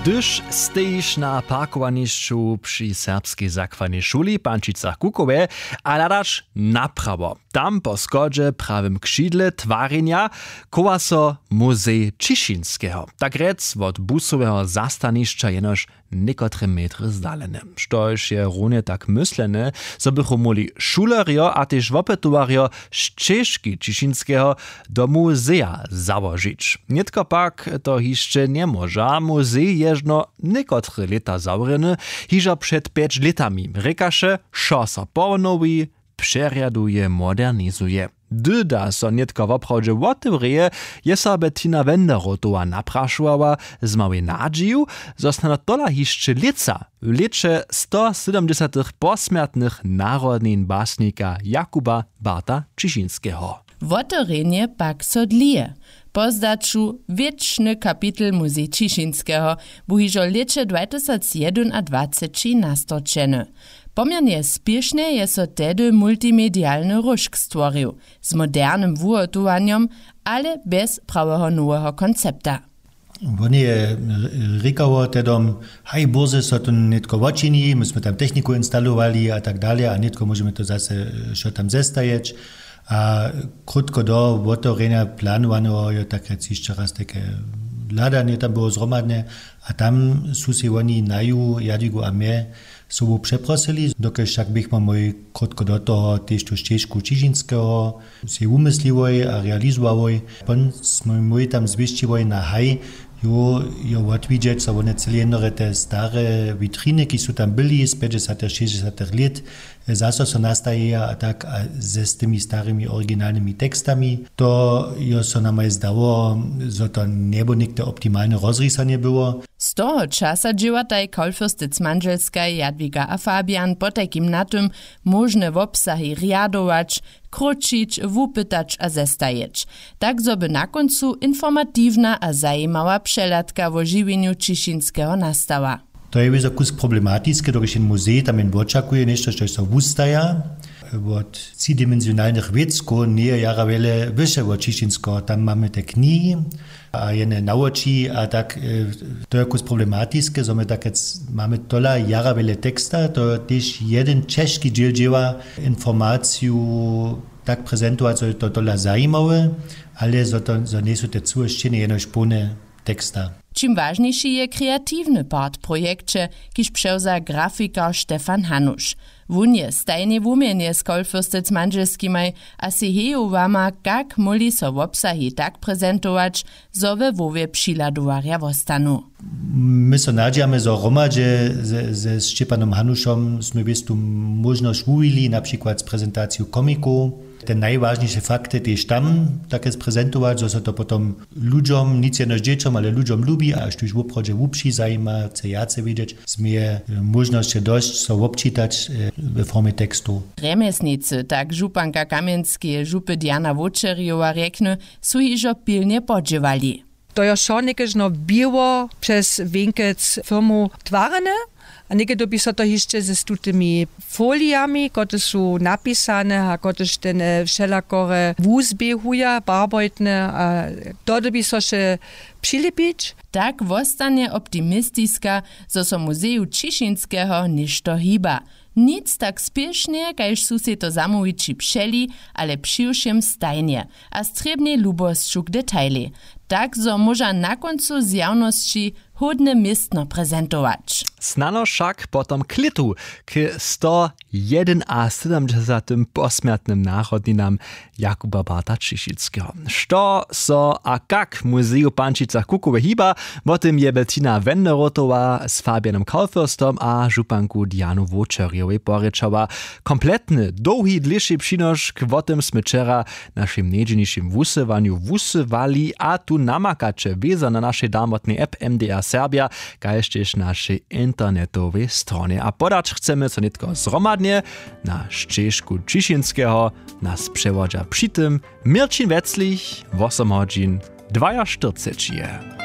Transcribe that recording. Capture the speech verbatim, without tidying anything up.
Gdyż stoisz na parkowanišću przy serbskiej zakładnej szuli Pančicach Kukowe, a ladasz naprawo. Tam po skodze prawym krzydle twarenia koła so Muzej Cieszyńskiego. Tak rec od busowego zastanišća jenoż niekotre metry zdalene. Štož je runie tak myslene, so bychu moli šulerio a tež opetovario z Češki Cieszyńskiego do muzeja założyć. Nietko pak to jeszcze nie może. Muzej jeżno niekotre lata zaureny, hižo przed pięć latami. Rekaše, šo so ponowi, przeriaduje, modernizuje. Dyda so nietko w obchodzie otewreje, je so Bettina Wenderotowa napraszowała z małej nadzieju, zostano tola jeszcze lica w licze sto siedemdziesiątych posmiertnych narodnin basnika Jakuba Barta Cieszyńskiego. Wotorenie pak sodlije. Pozdaczu wieczny kapitel Muzej Cieszyńskiego, bo hižo licze dwa tysiące dwadzieścia jeden nastočeny. Pomiernie spiesznie je so tedy multimedialny ruszk stworzył, z modernym wuhotowaniem, ale bez prawego nowego koncepta. Oni je rikało tedom, haj boze so to nitko wočini, myśmy tam techniku instalowali a tak dalej, a nitko możemy to zase šo tam zestajeć. A krótko do wotorenia planowanego je tak jeszcze raz takie ladanie tam było zromadne, a tam su si oni naju, Jadwigu a mnie sobą przeprosili, dokež však bychom moi krótko do toho tež tu Češku Cieszyńskiego si umysliwoj a realizowoj. Pon smo moi tam zwiściwoj na haj, jo, jo odwidzieć, so one celé te stare vitriny, ki su tam byli z päťdesiatych šesťdesiatych lat, zase so nastaje a tak a ze z tymi starymi oryginalnymi tekstami. To jo so nam aj zdało, że to niebo nikde optimalne rozrysanie było. Z toho časa dživataj kolfürstec manželska Jadwiga a Fabian po takim na tym możne wobsahy riadować, kručić, wupytać a zestajeć. Tak zoby na końcu informativna a zajmała przelatka o żywieniu Cieszyńskiego nastała. To je wizo kus problematické, dokiž ten muzej tam jen očakuje nešto, što so wustaja. Od tridimenzionalnych wiecko nie jara wiele wyższe od Cieszyńskiego. Tam mamy te knihy a jene nauči a tak to je kus problematické, so my tak mamy tola jara wiele teksta, to też jeden czeszki dziel dzieła informaciju tak prezentować, że to tola zajímawe, ale że to że nie są te cuszczenie jenož pune teksta. Czym ważniejszy je kreatywny part projekcie, kiż przewza grafika Stefan Hanusz. Wun je stajnie wumienie z kolfürstec manželskimaj, a si heju wama, kak moli so wobsahi tak prezentować, zo we wowie přiladowarja wostanu. My so nadziamy, że romadze ze, ze Stefanom Hanuszom sme wistu możność uwili, na przykład z prezentacją komiku. Te najważniejsze fakty też tam takie sprezentować, że so to potom ludziom, nic jenoż dzieciom, ale ludziom lubi, a już w obchodzie łupsi zajma, chce jace widzieć, zmie możność dość so obczytać w formie tekstu. Remesnicy, tak županka Kamienskie, župy Diana Wočerjowa rekne, su hižo pilnie podziewali. To je šo nekežno bilo przez Winkec firmu twarene, a niekiedy by so to jeszcze ze tymi foliami, które są napisane, a które ten wszelakore wuzbiehuja, barbojtne, a to by so się přilepić. Tak wostanie optymistiska, zo so Muzeju Cieszyńskiego ništo hiba. Nic tak spiesznie, kajż su se to zamówici przeli, ale přiwšim stajnie, a strebnie lubosću k detali. Tak zo może na końcu z javnosti hodne miestno prezentować. Snano však potom klitu k sto sedemdziesiątym posmiertnym narodninam Jakuba Barta Cieszyńskiego. Što so a kak muzeju Pančicach Kukowe hiba, o tym je Bettina Wenderotowa z Fabianem Kolfürstom a županku Dianu Wočerjowej porečała. Kompletny, długi, dliższy przynosz k o tym sme wczera naszym niedzieniszym wusywaniu wusywali, a tu namakacze wieza na naszej damotnej app M D R Serbia, kajż też naszej internetowej stronie. A podać chcemy co nitko zromadnie na Češku Cieszyńskiego, nas przewodza przy tym Mirčin Wetzlich, osem godzin dwadzieścia cztery.